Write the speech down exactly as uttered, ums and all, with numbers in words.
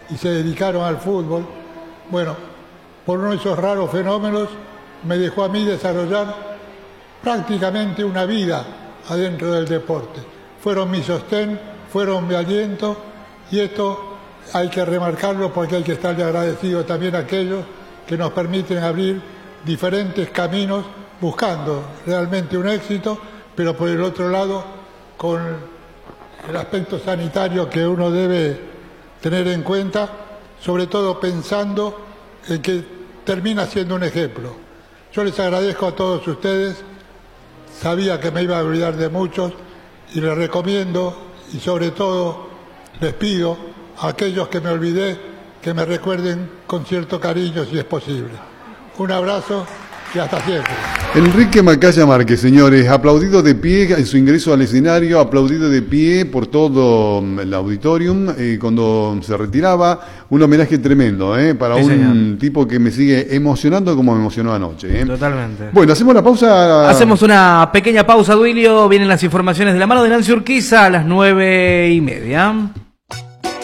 y se dedicaron al fútbol. Bueno, por uno de esos raros fenómenos me dejó a mí desarrollar prácticamente una vida adentro del deporte. Fueron mi sostén, fueron mi aliento, y esto hay que remarcarlo porque hay que estarle agradecido también a aquellos que nos permiten abrir diferentes caminos buscando realmente un éxito, pero por el otro lado con el aspecto sanitario que uno debe tener en cuenta, sobre todo pensando en que termina siendo un ejemplo. Yo les agradezco a todos ustedes, sabía que me iba a olvidar de muchos y les recomiendo y sobre todo les pido a aquellos que me olvidé que me recuerden con cierto cariño si es posible. Un abrazo y hasta siempre. Enrique Macaya Márquez, señores, aplaudido de pie en su ingreso al escenario, aplaudido de pie por todo el auditorium eh, cuando se retiraba, un homenaje tremendo eh, para sí, un señor. Tipo que me sigue emocionando como me emocionó anoche. Eh. Totalmente. Bueno, hacemos la pausa. Hacemos una pequeña pausa, Duilio, vienen las informaciones de la mano de Nancy Urquiza a las nueve y media.